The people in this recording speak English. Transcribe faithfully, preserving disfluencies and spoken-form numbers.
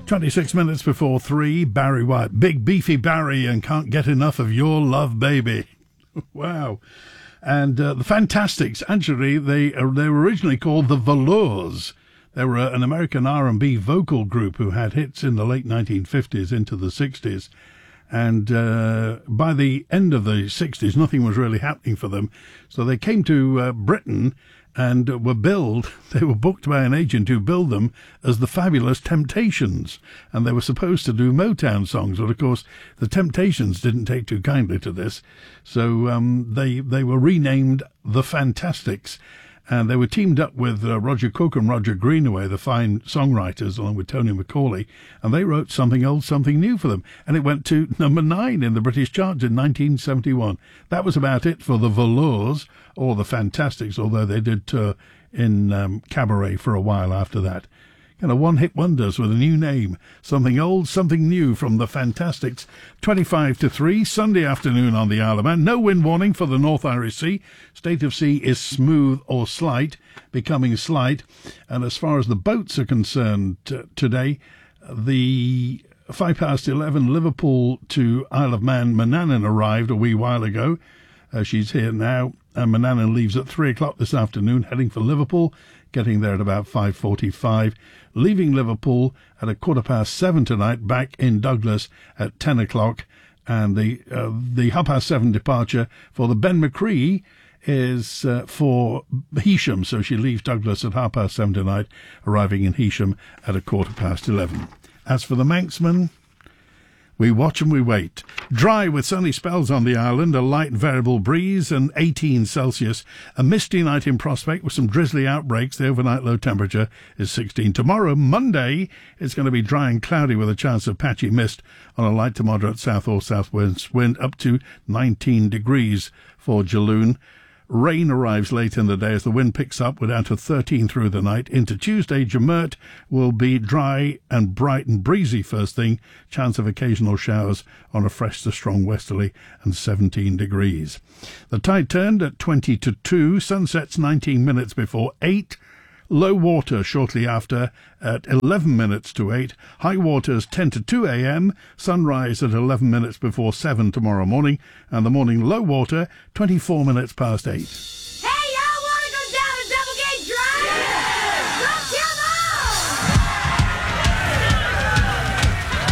twenty-six minutes before three, Barry White. Big beefy Barry and Can't Get Enough of Your Love, Baby. Wow. And uh, the Fantastics, actually, they, uh, they were originally called the Velours. They were uh, an American R and B vocal group who had hits in the late nineteen fifties into the sixties. And uh, by the end of the sixties, nothing was really happening for them. So they came to uh, Britain and were billed, they were booked by an agent who billed them as the Fabulous Temptations. And they were supposed to do Motown songs, but of course the Temptations didn't take too kindly to this. So um, they they were renamed the Fantastics. And they were teamed up with uh, Roger Cook and Roger Greenaway, the fine songwriters, along with Tony McCauley, and they wrote Something Old, Something New for them. And it went to number nine in the British charts in nineteen seventy-one. That was about it for the Velours, or the Fantastics, although they did tour in um, cabaret for a while after that. Kind of one-hit wonders with a new name. Something old, something new from the Fantastics. twenty-five to three, Sunday afternoon on the Isle of Man. No wind warning for the North Irish Sea. State of sea is smooth or slight, becoming slight. And as far as the boats are concerned t- today, the five past eleven Liverpool to Isle of Man Manannan arrived a wee while ago. Uh, she's here now. And Manannan leaves at three o'clock this afternoon, heading for Liverpool, getting there at about five forty-five, leaving Liverpool at a quarter past seven tonight, back in Douglas at ten o'clock, and the uh, the half past seven departure for the Ben McCree is uh, for Heysham, so she leaves Douglas at half past seven tonight, arriving in Heysham at a quarter past eleven. As for the Manxman, we watch and we wait. Dry with sunny spells on the island, a light variable breeze and eighteen Celsius. A misty night in prospect with some drizzly outbreaks. The overnight low temperature is sixteen. Tomorrow, Monday, it's going to be dry and cloudy with a chance of patchy mist on a light to moderate south or southwest wind up to nineteen degrees for Jaloon. Rain arrives late in the day as the wind picks up. We're down to thirteen through the night. Into Tuesday, Jamert will be dry and bright and breezy first thing. Chance of occasional showers on a fresh to strong westerly and seventeen degrees. The tide turned at twenty to two. Sunsets nineteen minutes before eight. Low water shortly after at eleven minutes to eight. High waters ten to two a.m. Sunrise at eleven minutes before seven tomorrow morning. And the morning low water twenty-four minutes past eight.